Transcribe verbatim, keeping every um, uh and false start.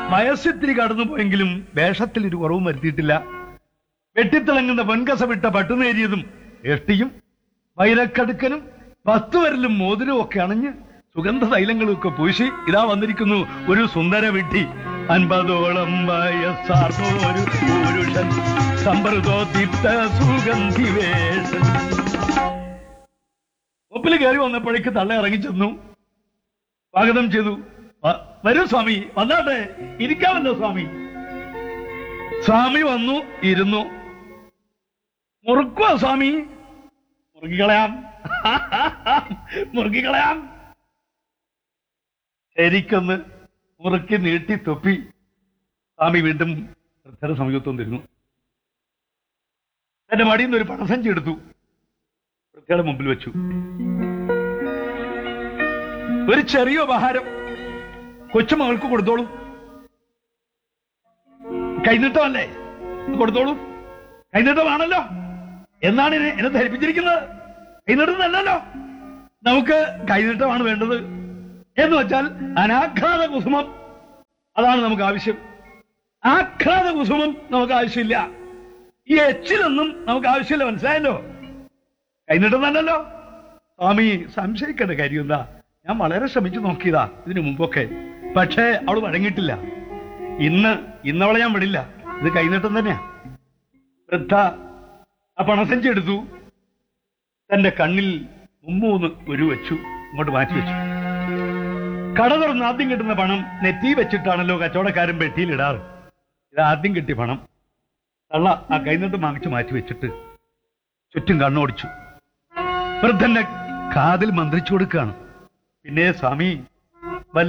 വയസ്സിത്തിരി കടന്നു പോയെങ്കിലും വേഷത്തിൽ ഒരു കുറവും വരുത്തിയിട്ടില്ല. വെട്ടിത്തിളങ്ങുന്ന പൊൻകസ വിട്ട പട്ടുനേരിയതും എഷ്ടിയും വൈരക്കടുക്കനും പത്തുവരലും മോതിരവും ഒക്കെ അണഞ്ഞ് സുഗന്ധ തൈലങ്ങളും ഒക്കെ പൂശി ഇതാ വന്നിരിക്കുന്നു ഒരു സുന്ദര വിട്ടി. അൻപതോളം വയസ്സാർന്നൊരു പുരുഷൻ സമ്പർദോദീപ്ത സുഗന്ധി വേഷൻ. ഒപ്പില് കയറി വന്നപ്പോഴേക്ക് തള്ള ഇറങ്ങി ചെന്നു, സ്വാഗതം ചെയ്തു. വരൂ സ്വാമി, വന്നാട്ടെ, ഇരിക്കാമല്ലോ സ്വാമി. സ്വാമി വന്നു, ഇരുന്നു. മുറുക്കുവോ സ്വാമി? മുറുകിക്കളയാം, മുറുകിക്കളയാം. ശരിക്കൊന്ന് മുറുക്കി നീട്ടി തൊപ്പി. സ്വാമി വീണ്ടും വൃദ്ധയുടെ സമീപത്വം തരുന്നു. എന്റെ മടിയിൽ നിന്ന് ഒരു പണസഞ്ചി എടുത്തു, വൃദ്ധയുടെ മുമ്പിൽ വെച്ചു. ഒരു ചെറിയ ഉപഹാരം കൊച്ചുമകൾക്ക് കൊടുത്തോളൂ. കൈനീട്ടമല്ലേ, കൊടുത്തോളൂ. കൈനീട്ടമാണല്ലോ എന്നാണ് എന്നെ എന്നെ ധരിപ്പിച്ചിരിക്കുന്നത്. കൈനീട്ടമല്ലല്ലോ, നമുക്ക് കൈനീട്ടമാണ് വേണ്ടത്. എന്ന് വെച്ചാൽ അനാഘ്രാത കുസുമം, അതാണ് നമുക്ക് ആവശ്യം. ആഘ്രാത കുസുമം നമുക്ക് ആവശ്യമില്ല. ഈ എച്ചിലൊന്നും നമുക്ക് ആവശ്യമില്ല, മനസ്സിലായല്ലോ. കൈനീട്ടം തന്നല്ലോ. സ്വാമി സംശയിക്കേണ്ട കാര്യം എന്താ, ഞാൻ വളരെ ശ്രമിച്ചു നോക്കിയതാ ഇതിനു മുമ്പൊക്കെ, പക്ഷേ അവള് വഴങ്ങിയിട്ടില്ല. ഇന്ന് ഇന്നവളെ ഞാൻ വിടില്ല, ഇത് കൈനീട്ടം തന്നെയാ. വൃദ്ധ ആ പണസഞ്ചി എടുത്തു, തന്റെ കണ്ണിൽ മുമ്മൂന്ന് ഒരു വെച്ചു, ഇങ്ങോട്ട് മാറ്റി വെച്ചു. കട തുറന്ന് ആദ്യം കിട്ടുന്ന പണം നെറ്റി വെച്ചിട്ടാണല്ലോ കച്ചവടക്കാരൻ പെട്ടിയിലിടാറ്. ഇത് ആദ്യം കിട്ടിയ പണം തള്ള ആ കൈനീട്ടം വാങ്ങിച്ചു മാറ്റി വെച്ചിട്ട് ചുറ്റും കണ്ണോടിച്ചു. വൃദ്ധന്റെ കാതിൽ മന്ത്രിച്ചു കൊടുക്കുകയാണ്. പിന്നെ സ്വാമി